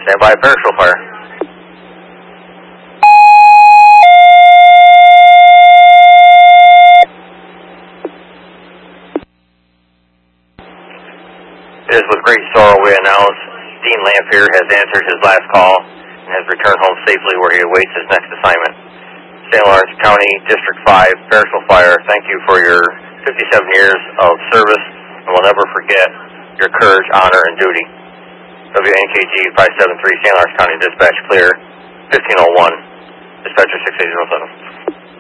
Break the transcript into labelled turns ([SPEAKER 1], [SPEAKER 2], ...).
[SPEAKER 1] Stand by, Perishable Fire. It is with great sorrow we announce Dean Lamphere has answered his last call and has returned home safely where he awaits his next assignment. St. Lawrence County District 5, Perishable Fire, thank you for your 57 years of service, and we'll never forget your courage, honor, and duty. WNKG 573, St. Lawrence County Dispatch, clear, 1501, Dispatcher 6807.